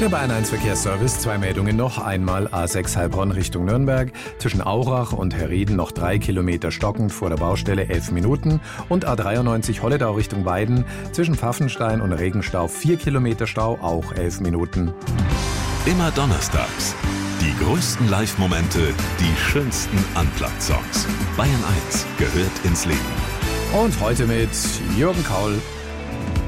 Der Bayern 1 Verkehrsservice, 2 Meldungen noch. Einmal A6 Heilbronn Richtung Nürnberg. Zwischen Aurach und Herrieden noch 3 Kilometer stockend vor der Baustelle 11 Minuten. Und A93 Holledau Richtung Weiden. Zwischen Pfaffenstein und Regenstau 4 Kilometer Stau, auch 11 Minuten. Immer donnerstags. Die größten Live-Momente, die schönsten Unplugged-Songs. Bayern 1 gehört ins Leben. Und heute mit Jürgen Kaul.